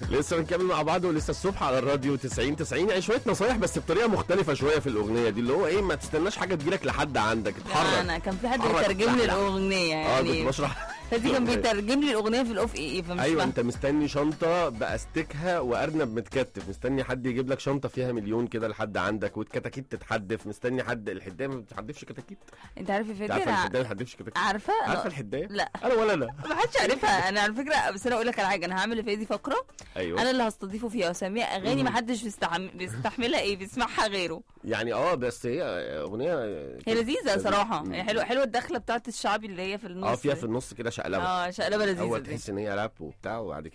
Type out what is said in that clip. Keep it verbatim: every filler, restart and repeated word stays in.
لسه بنكمل مع بعض ولسه الصبح على الراديو تسعين تسعين. يعني شويه نصايح بس بطريقه مختلفه شويه في الاغنيه دي، اللي هو ايه، ما تستناش حاجه تجيلك لحد عندك، اتحرك. انا كان في حد بيترجم لي الاغنيه يعني. اه كنت بشرح. فدي كان بيترجم لي الاغنيه في الاوف ايه فمش ايوه فاهم. انت مستني شنطه باستكها وارنب متكتف، مستني حد يجيب لك شنطه فيها مليون كده لحد عندك، والكتاكيت تتحدف، مستني حد. الحدايه ما بتحدفش كتاكيت. انت عارف يا فادي، عارفه انا الحدايه ما بتحدفش كتاكيت؟ عارفه عارفه الحدايه؟ لا انا ولا انا ما حدش عارفها. انا على فكره، بس انا اقول لك على حاجه، انا هعمل لفادي فقره. ايوه انا اللي هستضيفه فيها واسميها اغاني ما حدش بيستحم... بيستحملها ايه بيسمعها غيره. يعني اه بس هي اغنيه هي لذيذه صراحه، هي حلوه حلوه الدخله بتاعت الشعبي اللي هي في النص. اه فيها في النص كده شقلبه. اه شقلبه لذيذه اول دي. تحس ان هي راب وبتاع، وبعد